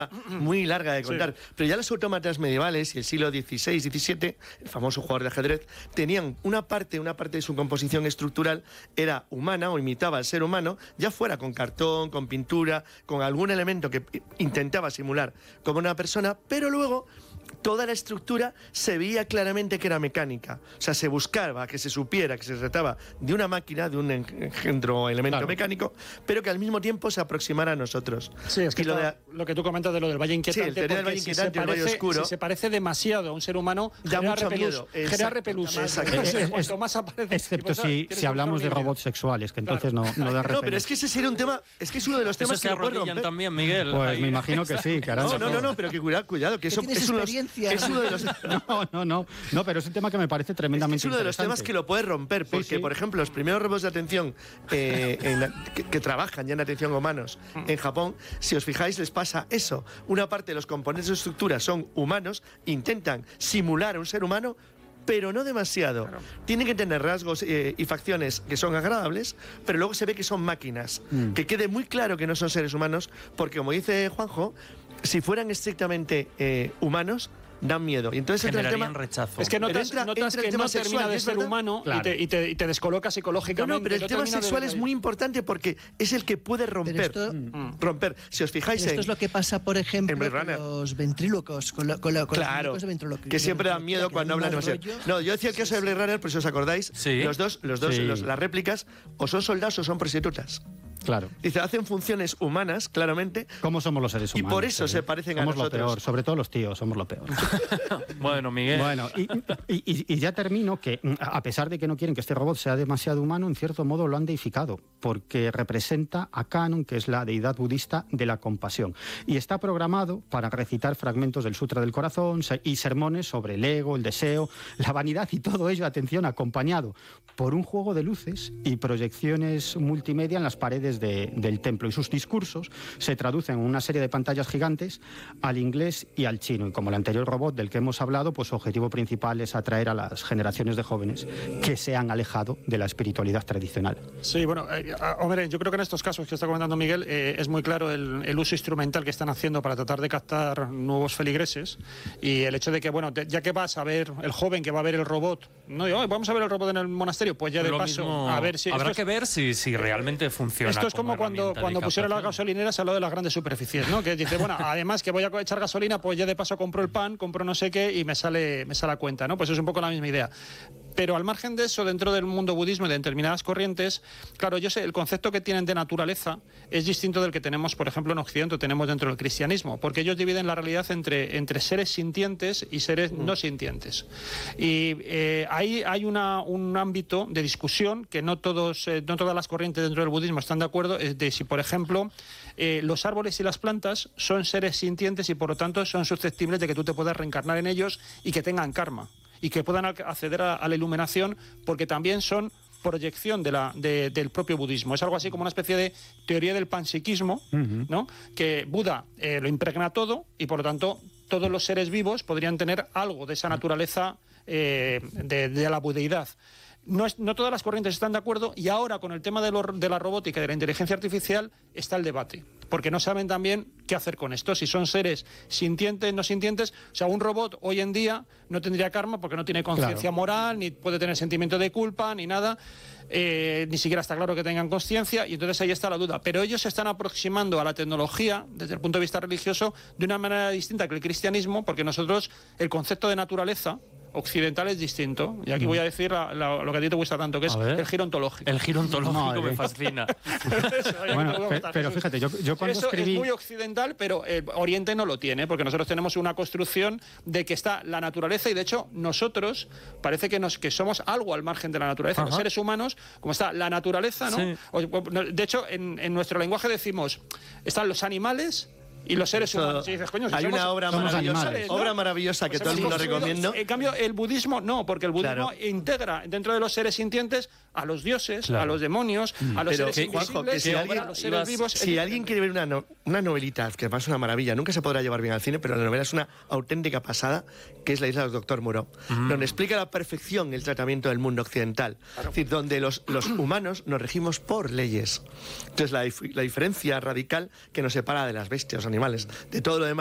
muy larga de contar, pero ya los autómatas medievales y el siglo XVI, XVII, el famoso jugador de ajedrez, tenían una parte de su composición estructural era humana o imitaba al ser humano, ya fuera con cartón, con pintura, con algún elemento que intentaba simular como una persona, pero luego toda la estructura se veía claramente que era mecánica. O sea, se buscaba que se supiera que se trataba de una máquina, de un engendro elemento mecánico, pero que al mismo tiempo se aproximara a nosotros. Sí, es que lo que tú comentas de lo del Valle Inquietante, sí, el del Valle Inquietante, el Valle Oscuro, si se parece demasiado a un ser humano, da mucho miedo. Genera repelús. Cuanto más aparece, excepto si hablamos de robots sexuales, que entonces no da repelús. No, pero es que ese sería un tema, es que es uno de los temas que puede romper también, Miguel. Pues me imagino que sí, caramba. No, pero que cuidado, que eso es uno de los... No, pero es un tema que me parece tremendamente interesante. Es uno de los temas que lo puede romper, porque, por ejemplo, los primeros robots de atención que trabajan ya en atención a humanos en Japón, si os fijáis, les pasa eso. Una parte de los componentes de estructura son humanos, intentan simular a un ser humano, pero no demasiado. Claro. Tienen que tener rasgos y facciones que son agradables, pero luego se ve que son máquinas. Que quede muy claro que no son seres humanos, porque, como dice Juanjo, si fueran estrictamente humanos, dan miedo. Y entonces generarían rechazo. Es que notas que no termina de ser humano, claro, y te descoloca psicológicamente. No, pero el tema sexual es muy importante porque es el que puede romper. Romper. Si os fijáis esto es lo que pasa, por ejemplo, con los ventrílocos, con claro, los ventrílocos de ventriloquía, que siempre dan miedo cuando hablan. No, yo decía el caso de Blade Runner, por si os acordáis, los dos, las réplicas, o son soldados o son prostitutas. Claro. Dice, hacen funciones humanas, claramente. ¿Cómo somos los seres humanos? Y por eso se parecen a nosotros. Somos lo peor, sobre todo los tíos, somos lo peor. Bueno, Miguel. Bueno, y ya termino que, a pesar de que no quieren que este robot sea demasiado humano, en cierto modo lo han deificado, porque representa a Kannon, que es la deidad budista de la compasión. Y está programado para recitar fragmentos del Sutra del Corazón y sermones sobre el ego, el deseo, la vanidad y todo ello, atención, acompañado por un juego de luces y proyecciones multimedia en las paredes del templo, y sus discursos se traducen en una serie de pantallas gigantes al inglés y al chino, y como el anterior robot del que hemos hablado, pues su objetivo principal es atraer a las generaciones de jóvenes que se han alejado de la espiritualidad tradicional. Sí, bueno, hombre, yo creo que en estos casos que está comentando Miguel es muy claro el uso instrumental que están haciendo para tratar de captar nuevos feligreses, y el hecho de que, bueno, ya que vas a ver el joven que va a ver el robot, no digo, vamos a ver el robot en el monasterio, pues ya de paso, mismo, a ver si... Habrá que ver si realmente funciona. Esto es como cuando pusieron las gasolineras, se habló de las grandes superficies, ¿no? Que dice, bueno, además que voy a echar gasolina, pues ya de paso compro el pan, compro no sé qué y me sale a cuenta, ¿no? Pues es un poco la misma idea. Pero al margen de eso, dentro del mundo budismo y de determinadas corrientes, claro, yo sé, el concepto que tienen de naturaleza es distinto del que tenemos, por ejemplo, en Occidente, tenemos dentro del cristianismo, porque ellos dividen la realidad entre seres sintientes y seres no sintientes. Y ahí hay un ámbito de discusión que no todas las corrientes dentro del budismo están de acuerdo, de si, por ejemplo, los árboles y las plantas son seres sintientes y, por lo tanto, son susceptibles de que tú te puedas reencarnar en ellos y que tengan karma, y que puedan acceder a la iluminación, porque también son proyección del propio budismo. Es algo así como una especie de teoría del panpsiquismo, ¿no? Que Buda lo impregna todo, y por lo tanto todos los seres vivos podrían tener algo de esa naturaleza de la budeidad. No todas las corrientes están de acuerdo, y ahora con el tema de la robótica y de la inteligencia artificial está el debate, porque no saben también qué hacer con esto, si son seres sintientes, no sintientes. O sea, un robot hoy en día no tendría karma porque no tiene conciencia moral, ni puede tener sentimiento de culpa, ni nada, ni siquiera está claro que tengan conciencia, y entonces ahí está la duda. Pero ellos se están aproximando a la tecnología desde el punto de vista religioso de una manera distinta que el cristianismo, porque nosotros el concepto de naturaleza occidental es distinto, y aquí voy a decir lo que a ti te gusta tanto, que es el giro ontológico. El giro ontológico me fascina. Bueno, pero fíjate, yo cuando escribí... es muy occidental, pero Oriente no lo tiene, porque nosotros tenemos una construcción de que está la naturaleza, y de hecho nosotros parece que somos algo al margen de la naturaleza. Los seres humanos, como está la naturaleza, ¿no? Sí. De hecho, en nuestro lenguaje decimos, están los animales y los seres humanos. Y dices, coño, hay una obra maravillosa que todo el mundo recomiendo. En cambio, el budismo no, porque el budismo integra dentro de los seres sintientes a los dioses, a los demonios, a los seres invisibles, a los seres vivos. Si alguien quiere ver una novelita, que es una maravilla, nunca se podrá llevar bien al cine, pero la novela es una auténtica pasada, que es La isla del Doctor Moreau, donde explica a la perfección el tratamiento del mundo occidental. Es decir, donde los humanos nos regimos por leyes. Entonces, la diferencia radical que nos separa de las bestias animales. De todo lo demás